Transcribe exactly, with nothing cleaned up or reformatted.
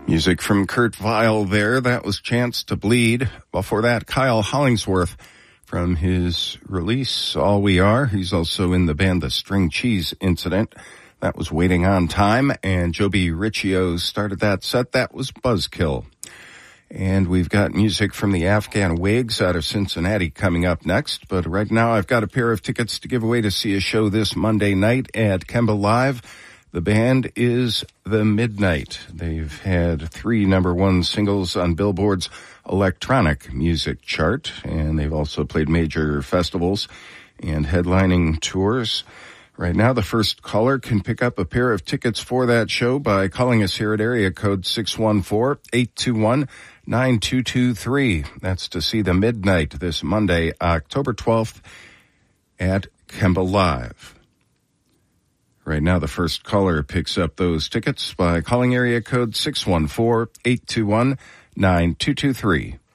Music from Kurt Vile there. That was Chance to Bleed. Before that, Kyle Hollingsworth from his release, All We Are. He's also in the band The String Cheese Incident. That was Waiting on Time. And Joby Riccio started that set. That was Buzzkill. And we've got music from the Afghan Wigs out of Cincinnati coming up next. But right now I've got a pair of tickets to give away to see a show this Monday night at Kemba Live. The band is The Midnight. They've had three number one singles on Billboard's electronic music chart, and they've also played major festivals and headlining tours. Right now, the first caller can pick up a pair of tickets for that show by calling us here at area code six one four, eight two one, nine two two three. That's to see The Midnight this Monday, October twelfth at Kemba Live. Right now, the first caller picks up those tickets by calling area code six one four, eight two one, nine two two three.